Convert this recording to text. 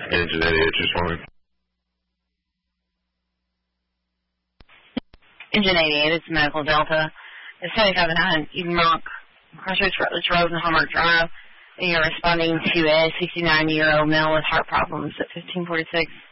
Engine 88, just one. Engine 88, it's Medical Delta. It's 759 Eden Rock, Crossroads Rutledge Road and Hallmark Drive. And you're responding to a 69-year-old male with heart problems at 1546.